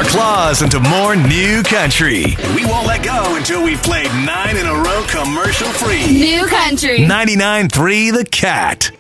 claws into more new country. We won't let go until we've played 9 in a row commercial free. New country. 99.3 The Cat.